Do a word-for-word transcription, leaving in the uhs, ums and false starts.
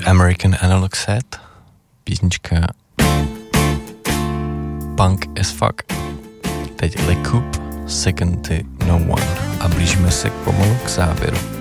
American Analog Set, písnička Punk as Fuck. Teď Le Coupe, Second to No One a blížíme se pomalu k závěru.